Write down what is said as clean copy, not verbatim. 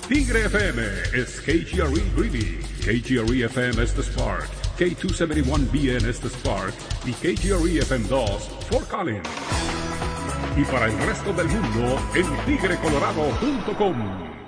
Tigre FM is KGRE Greeley, KGRE FM is the Spark, K271BN is the Spark y KGRE FM 2 Fort Collins. Y para el resto del mundo en tigrecolorado.com.